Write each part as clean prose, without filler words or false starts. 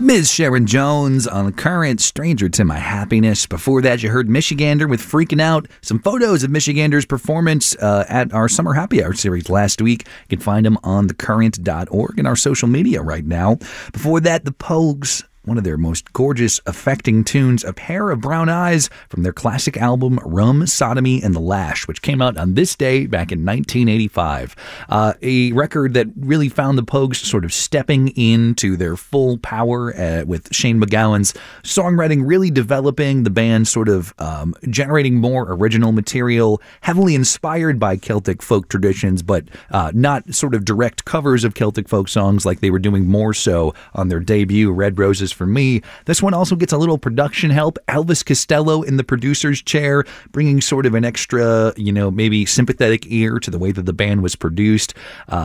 Ms. Sharon Jones on the Current, Stranger to My Happiness. Before that, you heard Michigander with Freaking Out. Some photos of Michigander's performance at our Summer Happy Hour series last week. You can find them on thecurrent.org and our social media right now. Before that, the Pogues. One of their most gorgeous, affecting tunes, A Pair of Brown Eyes, from their classic album Rum, Sodomy, and the Lash, which came out on this day back in 1985. A record that really found the Pogues sort of stepping into their full power with Shane MacGowan's songwriting really developing, the band sort of generating more original material, heavily inspired by Celtic folk traditions, but not sort of direct covers of Celtic folk songs like they were doing more so on their debut, Red Roses for Me. This one also gets a little production help. Elvis Costello in the producer's chair, bringing sort of an extra, maybe sympathetic ear to the way that the band was produced.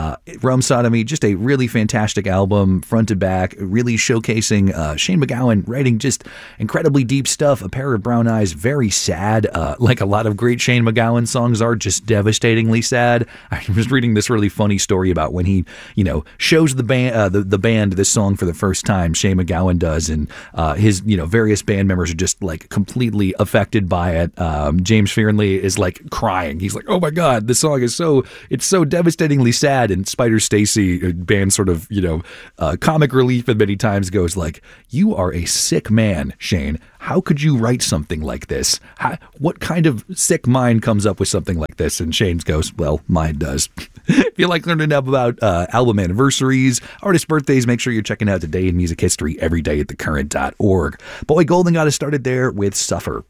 Rum Sodomy, just a really fantastic album, front to back, really showcasing Shane MacGowan writing just incredibly deep stuff. A Pair of Brown Eyes, very sad, like a lot of great Shane MacGowan songs are, just devastatingly sad. I was reading this really funny story about when he, shows the band the band this song for the first time. Shane MacGowan does, and his various band members are just like completely affected by it. James Fearnley is like crying. He's like, "Oh my God, this song is so devastatingly sad." And Spider Stacy, band sort of comic relief at many times, goes like, "You are a sick man, Shane. How could you write something like this? What kind of sick mind comes up with something like this?" And Shane goes, "Well, mine does." If you like learning about album anniversaries, artist birthdays, make sure you're checking out Today in Music History every day at thecurrent.org. Boy Golden got us started there with Suffer.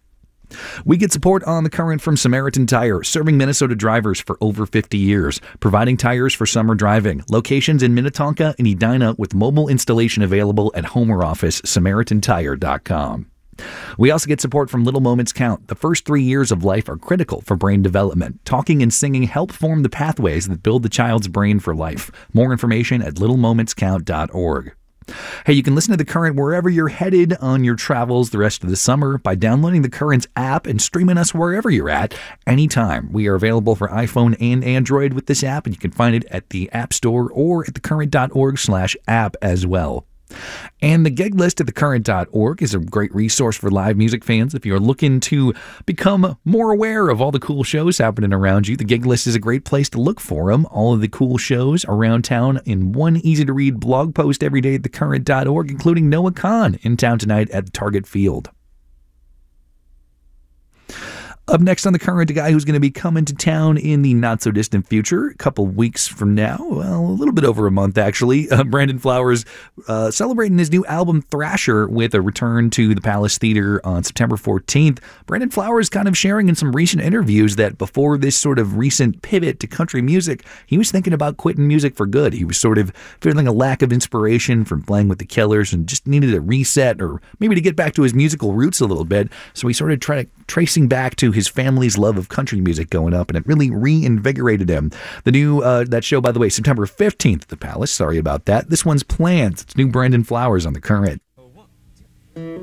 We get support on The Current from Samaritan Tire, serving Minnesota drivers for over 50 years, providing tires for summer driving. Locations in Minnetonka and Edina with mobile installation available at home or office, SamaritanTire.com. We also get support from Little Moments Count. The first 3 years of life are critical for brain development. Talking and singing help form the pathways that build the child's brain for life. More information at littlemomentscount.org. Hey, you can listen to The Current wherever you're headed on your travels the rest of the summer by downloading The Current's app and streaming us wherever you're at anytime. We are available for iPhone and Android with this app, and you can find it at the App Store or at thecurrent.org/app as well. And the gig list at thecurrent.org is a great resource for live music fans. If you're looking to become more aware of all the cool shows happening around you, the gig list is a great place to look for them. All of the cool shows around town in one easy-to-read blog post every day at thecurrent.org, including Noah Kahn in town tonight at Target Field. Up next on The Current, a guy who's going to be coming to town in the not-so-distant future, a couple weeks from now, well, a little bit over a month, actually. Brandon Flowers celebrating his new album, Thrasher, with a return to the Palace Theater on September 14th. Brandon Flowers kind of sharing in some recent interviews that before this sort of recent pivot to country music, he was thinking about quitting music for good. He was sort of feeling a lack of inspiration from playing with the Killers and just needed a reset, or maybe to get back to his musical roots a little bit. So he started tracing back to his family's love of country music going up, and it really reinvigorated him. The new, that show, by the way, September 15th at the Palace. Sorry about that. This one's planned. It's new Brandon Flowers on The Current.